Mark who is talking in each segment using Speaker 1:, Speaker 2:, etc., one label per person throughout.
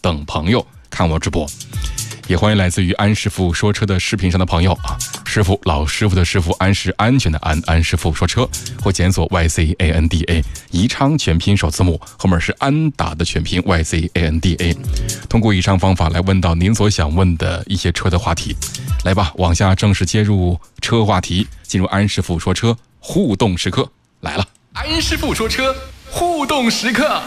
Speaker 1: 等朋友看我直播。也欢迎来自于安师傅说车的视频上的朋友啊，师傅老师傅的师傅，安是安全的安，安师傅说车，或检索 YCANDA 宜昌全拼首字母，后面是安达的全拼 YCANDA。通过以上方法来问到您所想问的一些车的话题。来吧，往下正式接入车话题，进入安师傅说车互动时刻来了。安师傅说车互动时刻。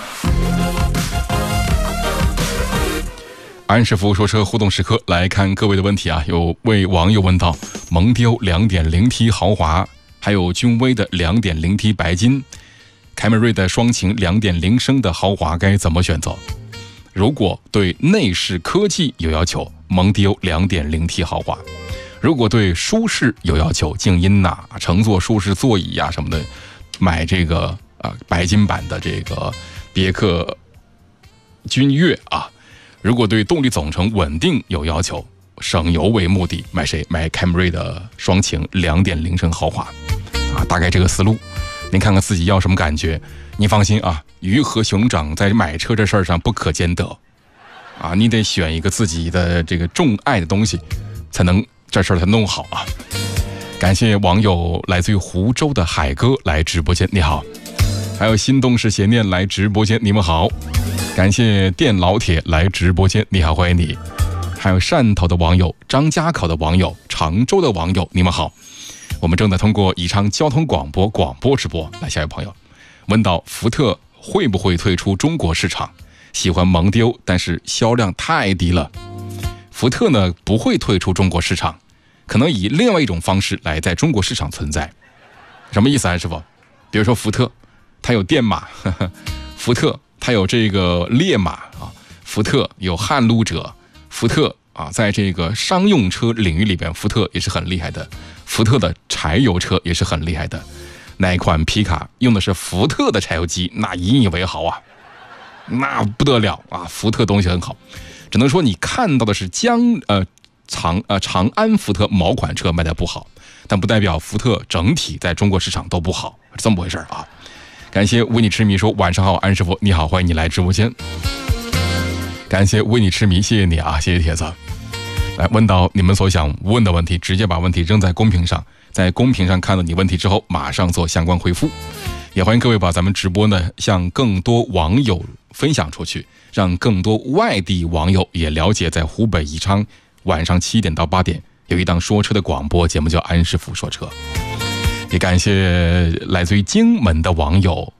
Speaker 1: 安师傅说车互动时刻，来看各位的问题啊。有位网友问到，蒙迪欧 2.0T 豪华，还有君威的 2.0T 白金，凯美瑞的双擎 2.0 升的豪华该怎么选择？如果对内饰科技有要求，蒙迪欧 2.0T 豪华；如果对舒适有要求，静音呐、乘坐舒适座椅呀、什么的，买这个白金版的这个别克君越啊。如果对动力总成稳定有要求，省油为目的，买谁？买凯美瑞的双擎 2.0 升豪华啊，大概这个思路。您看看自己要什么感觉。您放心啊，鱼和熊掌在买车这事儿上不可兼得啊，你得选一个自己的这个钟爱的东西，才能这事儿才弄好啊。感谢网友来自于湖州的海哥来直播间，你好。还有心动式邪念来直播间，你们好。感谢电老铁来直播间，你好，欢迎你。还有汕头的网友、张家口的网友、常州的网友，你们好。我们正在通过宜昌交通广播直播。来，下一位朋友问到，福特会不会退出中国市场？喜欢蒙迪欧，但是销量太低了。福特呢不会退出中国市场，可能以另外一种方式来在中国市场存在。什么意思啊，师傅？比如说福特它有电马，福特它有这个烈马啊，福特有撼路者，福特啊，在这个商用车领域里边，福特也是很厉害的。福特的柴油车也是很厉害的，那一款皮卡用的是福特的柴油机，那引以为豪啊，那不得了啊！福特东西很好，只能说你看到的是长安福特某款车卖的不好，但不代表福特整体在中国市场都不好，这么回事啊。感谢为你痴迷说晚上好，安师傅你好，欢迎你来直播间。感谢为你痴迷，谢谢你啊，谢谢帖子。来问到你们所想问的问题，直接把问题扔在公屏上，在公屏上看到你问题之后，马上做相关回复。也欢迎各位把咱们直播呢向更多网友分享出去，让更多外地网友也了解，在湖北宜昌晚上7点到8点有一档说车的广播节目叫安师傅说车。也感谢来自于荆门的网友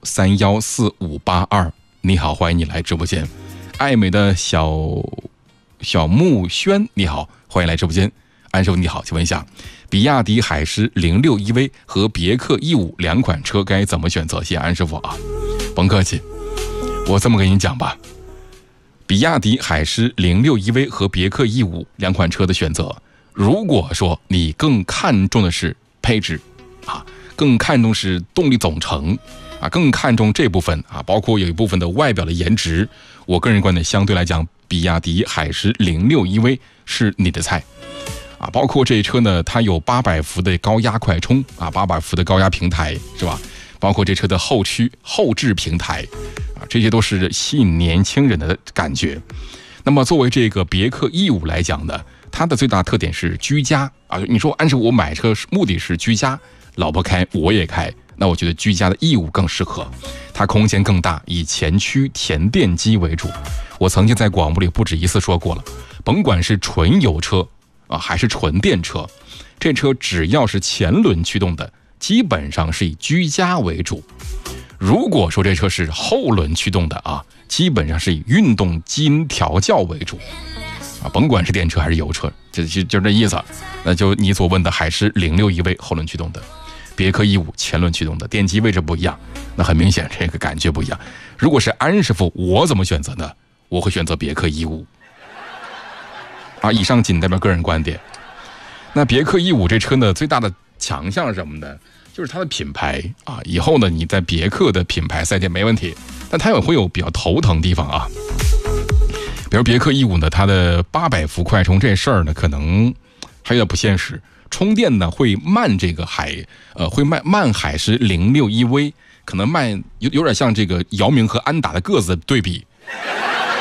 Speaker 1: 314582，你好，欢迎你来直播间。爱美的小木轩，你好，欢迎来直播间。安师傅你好，请问一下，比亚迪海狮06 EV 和别克 E5 两款车该怎么选择？谢谢安师傅啊，甭客气，我这么跟你讲吧，比亚迪海狮06 EV 和别克 E5 两款车的选择，如果说你更看重的是配置啊，更看重是动力总成啊，更看重这部分啊，包括有一部分的外表的颜值，我个人观点相对来讲，比亚迪海狮06 EV 是你的菜啊。包括这一车呢，它有800伏的高压快充啊，800伏的高压平台是吧？包括这车的后置平台啊，这些都是吸引年轻人的感觉。那么作为这个别克 E5 来讲呢，它的最大特点是居家啊。你说按照我买车目的是居家，老婆开我也开，那我觉得居家的 E5 更适合，它空间更大，以前驱田电机为主。我曾经在广播里不止一次说过了，甭管是纯油车啊还是纯电车，这车只要是前轮驱动的，基本上是以居家为主。如果说这车是后轮驱动的啊，基本上是以运动基因调教为主啊，甭管是电车还是油车，就这意思。那就你所问的海狮06 EV 后轮驱动的，别克 E5 前轮驱动的，电机位置不一样，那很明显这个感觉不一样。如果是安师傅，我怎么选择呢？我会选择别克 E5啊，以上仅代表个人观点。那别克 E5 这车呢，最大的强项是什么呢？就是它的品牌啊。以后呢，你在别克的品牌赛店没问题，但它也会有比较头疼的地方啊。比如别克 E5 呢，它的800伏快充这事儿呢，可能还有点不现实。充电呢会慢，会慢海狮06 EV，可能慢有点像这个姚明和安达的个子的对比。